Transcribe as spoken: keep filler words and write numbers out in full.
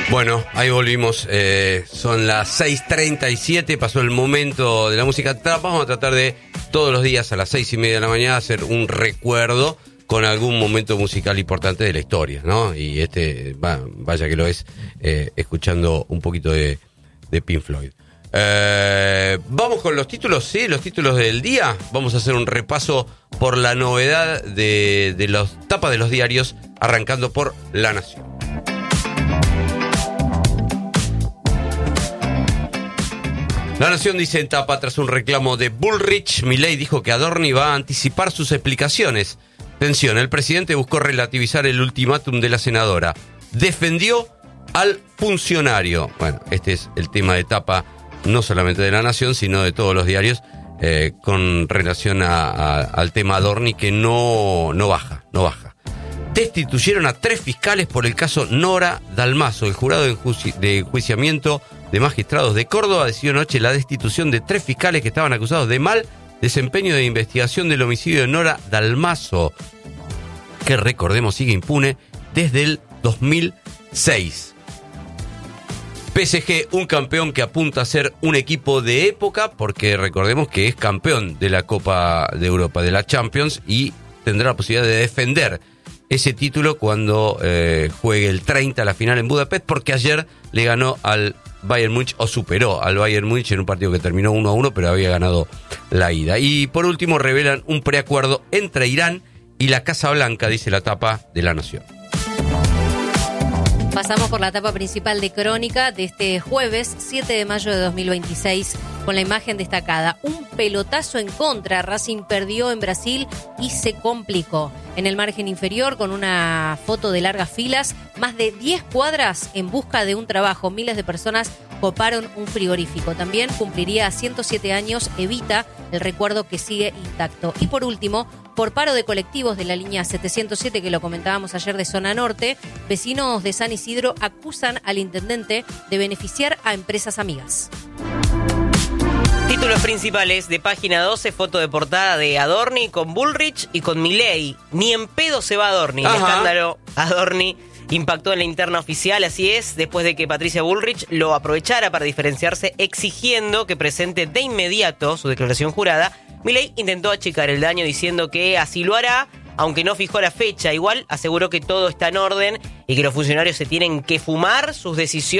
Bueno, ahí volvimos. Eh, son las seis treinta y siete, pasó el momento de la música trap. Vamos a tratar de todos los días a las seis y media de la mañana hacer un recuerdo con algún momento musical importante de la historia, ¿no? Y este, va, vaya que lo es, eh, escuchando un poquito de, de Pink Floyd. Eh, vamos con los títulos, sí, los títulos del día. Vamos a hacer un repaso por la novedad de, de los tapas de los diarios, arrancando por La Nación. La Nación dice en tapa, tras un reclamo de Bullrich, Milei dijo que Adorni va a anticipar sus explicaciones. Atención, el presidente buscó relativizar el ultimátum de la senadora. Defendió al funcionario. Bueno, este es el tema de tapa no solamente de La Nación, sino de todos los diarios, eh, con relación a, a, al tema Adorni, que no, no baja, no baja. Destituyeron a tres fiscales por el caso Nora Dalmaso. El jurado de, enjuici- de enjuiciamiento de magistrados de Córdoba decidió anoche la destitución de tres fiscales que estaban acusados de mal desempeño de investigación del homicidio de Nora Dalmaso, que recordemos sigue impune desde el dos mil seis. P S G, un campeón que apunta a ser un equipo de época, porque recordemos que es campeón de la Copa de Europa, de la Champions, y tendrá la posibilidad de defender ese título cuando eh, juegue el treinta la final en Budapest, porque ayer le ganó al Bayern Múnich, o superó al Bayern Múnich en un partido que terminó uno a uno, pero había ganado la ida. Y por último revelan un preacuerdo entre Irán y la Casa Blanca, dice la tapa de La Nación. Pasamos por la etapa principal de Crónica de este jueves siete de mayo de dos mil veintiséis con la imagen destacada. Un pelotazo en contra. Racing perdió en Brasil y se complicó. En el margen inferior, con una foto de largas filas, más de diez cuadras en busca de un trabajo. Miles de personas coparon un frigorífico. También cumpliría ciento siete años Evita, el recuerdo que sigue intacto. Y por último, por paro de colectivos de la línea setecientos siete, que lo comentábamos ayer, de Zona Norte, vecinos de San Isidro acusan al intendente de beneficiar a empresas amigas. Títulos principales de página doce, foto de portada de Adorni con Bullrich y con Milei. Ni en pedo se va Adorni. El escándalo Adorni impactó en la interna oficial, así es, después de que Patricia Bullrich lo aprovechara para diferenciarse, exigiendo que presente de inmediato su declaración jurada. Milei intentó achicar el daño diciendo que así lo hará, aunque no fijó la fecha. Igual aseguró que todo está en orden y que los funcionarios se tienen que fumar sus decisiones